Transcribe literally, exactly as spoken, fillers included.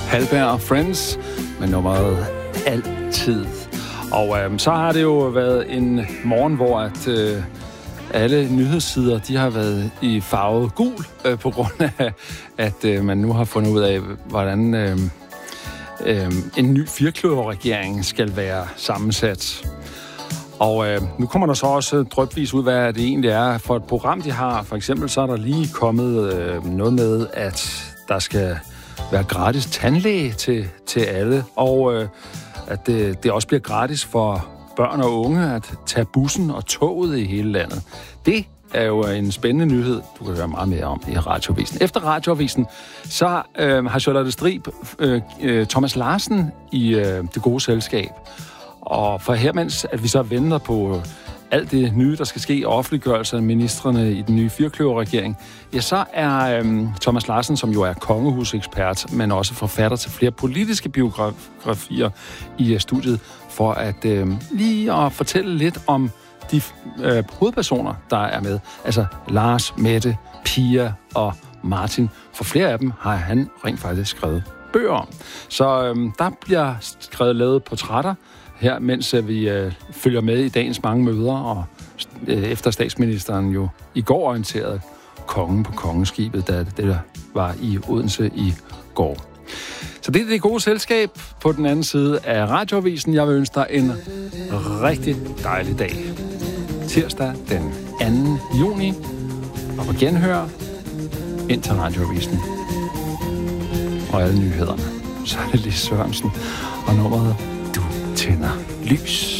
Hallberg og Friends med nummeret Altid. Og øh, så har det jo været en morgen, hvor at, øh, alle nyhedssider de har været i farvet gul, øh, på grund af, at øh, man nu har fundet ud af, hvordan øh, øh, en ny firkløverregering skal være sammensat. Og øh, nu kommer der så også drypvis ud, hvad det egentlig er for et program, de har. For eksempel så er der lige kommet øh, noget med, at der skal være gratis tandlæge til, til alle, og øh, at det, det også bliver gratis for børn og unge at tage bussen og toget i hele landet. Det er jo en spændende nyhed, du kan høre meget mere om i Radioavisen. Efter Radioavisen, så øh, har Charlotte Strib øh, øh, Thomas Larsen i øh, Det Gode Selskab. Og for her, mens at vi så venter på alt det nye, der skal ske i offentliggørelse af ministrene i den nye firkløverregering, ja, så er øhm, Thomas Larsen, som jo er kongehusekspert, men også forfatter til flere politiske biografier i uh, studiet, for at øhm, lige at fortælle lidt om de øh, hovedpersoner, der er med. Altså Lars, Mette, Pia og Martin. For flere af dem har han rent faktisk skrevet bøger om. Så øhm, der bliver skrevet lavet portrætter her, mens vi øh, følger med i dagens mange møder, og øh, efter statsministeren jo i går orienterede kongen på kongeskibet, da det var i Odense i går. Så det er Det Gode Selskab på den anden side af Radioavisen. Jeg vil ønske dig en rigtig dejlig dag. Tirsdag den anden juni, og på genhør ind til Radioavisen og alle nyhederne. Så er det Lis Sørensen og nummeret Du tænder lys.